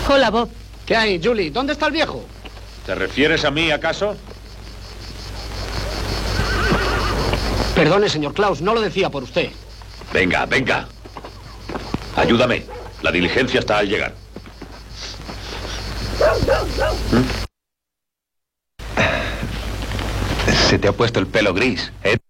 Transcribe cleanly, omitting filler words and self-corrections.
Hola, Bob. ¿Qué hay, Julie? ¿Dónde está el viejo? ¿Te refieres a mí, acaso? Perdone, señor Klaus, no lo decía por usted. Venga, venga. Ayúdame. La diligencia está al llegar. Se te ha puesto el pelo gris, ¿eh?